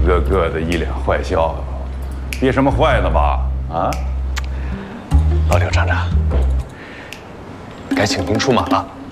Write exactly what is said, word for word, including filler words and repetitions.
个个的一脸坏笑，憋什么坏呢吧？啊？ 老柳厂长，该请您出马了。